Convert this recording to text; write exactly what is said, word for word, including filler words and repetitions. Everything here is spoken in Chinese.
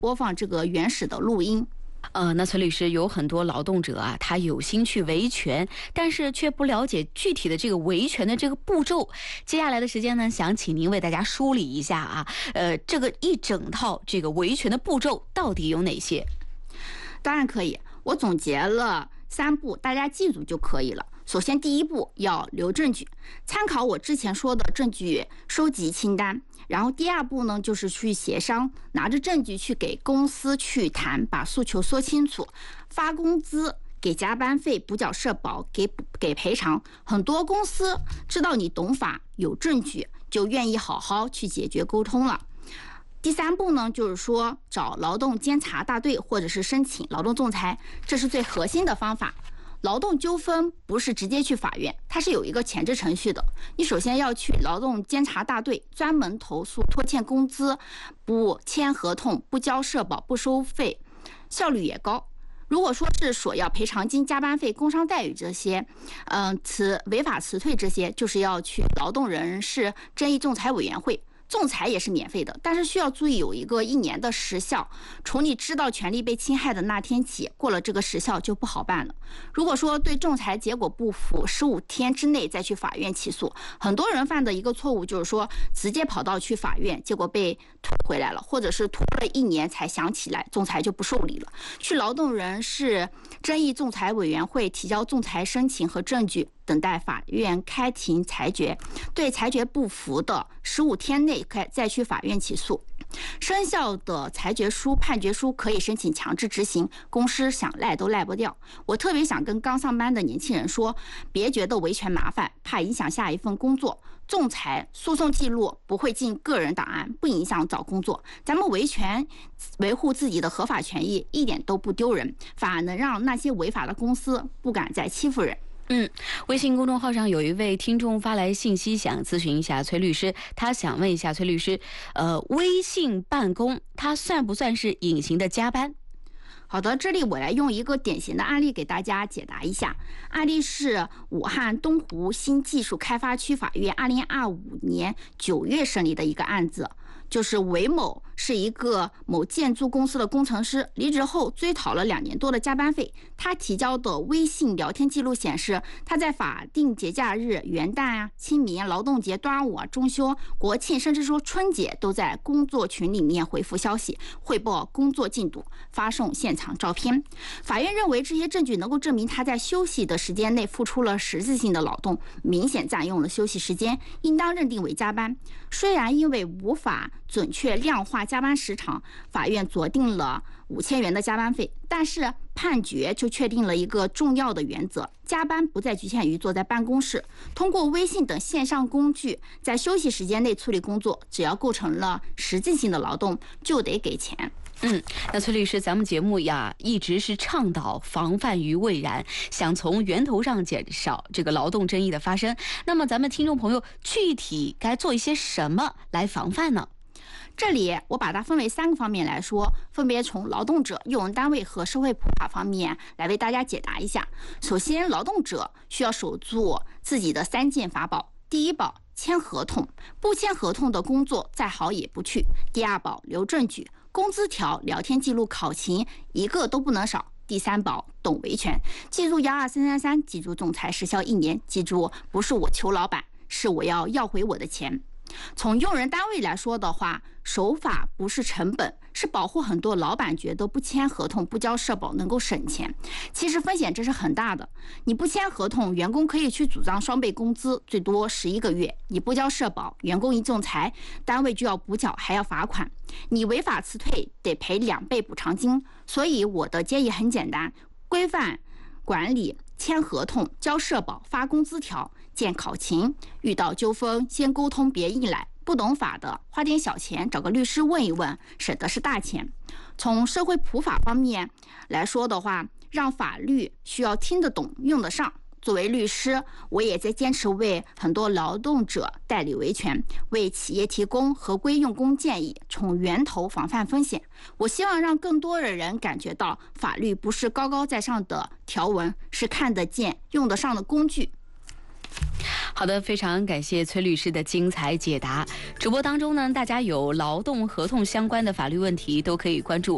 播放这个原始的录音。 呃，那崔律师，有很多劳动者啊，他有心去维权，但是却不了解具体的这个维权的这个步骤。接下来的时间呢，想请您为大家梳理一下啊，呃，这个一整套这个维权的步骤到底有哪些？ 当然可以，我总结了三步，大家记住就可以了。首先，第一步要留证据，参考我之前说的证据收集清单。然后第二步呢，就是去协商，拿着证据去给公司去谈，把诉求说清楚，发工资、给加班费、补缴社保、给给赔偿。很多公司知道你懂法、有证据，就愿意好好去解决沟通了。第三步呢，就是说找劳动监察大队或者是申请劳动仲裁，这是最核心的方法。劳动纠纷不是直接去法院，它是有一个前置程序的。你首先要去劳动监察大队，专门投诉拖欠工资、不签合同、不交社保、不收费，效率也高。如果说是索要赔偿金、加班费、工伤待遇这些，嗯、呃，辞违法辞退这些，就是要去劳动人事争议仲裁委员会。仲裁也是免费的，但是需要注意有一个一年的时效，从你知道权利被侵害的那天起，过了这个时效就不好办了。如果说对仲裁结果不服，十五天之内再去法院起诉，很多人犯的一个错误就是说直接跑到去法院，结果被拖回来了，或者是拖了一年才想起来，仲裁就不受理了。去劳动人事争议仲裁委员会提交仲裁申请和证据，等待法院开庭裁决，对裁决不服的十五天内可再去法院起诉。生效的裁决书、判决书可以申请强制执行，公司想赖都赖不掉。我特别想跟刚上班的年轻人说，别觉得维权麻烦，怕影响下一份工作。仲裁诉讼记录不会进个人档案，不影响找工作。咱们维权维护自己的合法权益，一点都不丢人，反而能让那些违法的公司不敢再欺负人。 嗯，微信公众号上有一位听众发来信息，想咨询一下崔律师。他想问一下崔律师，呃，微信办公它算不算是隐形的加班？ 好的，这里我来用一个典型的案例给大家解答一下。案例是武汉东湖新技术开发区法院二零二五年九月审理的一个案子。就是韦某是一个某建筑公司的工程师，离职后追讨了两年多的加班费。他提交的微信聊天记录显示，他在法定节假日、元旦啊、清明、劳动节、端午啊、中秋、国庆，甚至说春节，都在工作群里面回复消息，汇报工作进度，发送现场照片。法院认为这些证据能够证明他在休息的时间内付出了实质性的劳动，明显占用了休息时间，应当认定为加班。虽然因为无法准确量化加班时长，法院酌定了五千元的加班费，但是判决就确定了一个重要的原则：加班不再局限于坐在办公室，通过微信等线上工具在休息时间内处理工作，只要构成了实质性的劳动，就得给钱。 嗯，那崔律师，咱们节目呀一直是倡导防范于未然，想从源头上减少这个劳动争议的发生。那么咱们听众朋友具体该做一些什么来防范呢？ 这里我把它分为三个方面来说，分别从劳动者、用人单位和社会普法方面来为大家解答一下。首先，劳动者需要守住自己的三件法宝：第一宝，签合同，不签合同的工作再好也不去；第二宝，留证据，工资条、聊天记录、考勤一个都不能少；第三宝，懂维权，记住幺二三三三，记住仲裁时效一年，记住不是我求老板，是我要要回我的钱。从用人单位来说的话，守法不是成本，是保护很多老板觉得不签合同、不交社保能够省钱，其实风险这是很大的。你不签合同，员工可以去主张双倍工资，最多十一个月；你不交社保，员工一仲裁，单位就要补缴，还要罚款。你违法辞退，得赔两倍补偿金。所以我的建议很简单，规范管理，签合同、交社保、发工资条、见考勤，遇到纠纷先沟通，别硬来。不懂法的，花点小钱找个律师问一问，省的是大钱。从社会普法方面来说的话，让法律需要听得懂、用得上。作为律师，我也在坚持为很多劳动者代理维权，为企业提供合规用工建议，从源头防范风险。我希望让更多的人感觉到，法律不是高高在上的条文，是看得见、用得上的工具。 好的，非常感谢崔律师的精彩解答。直播当中呢，大家有劳动合同相关的法律问题，都可以关注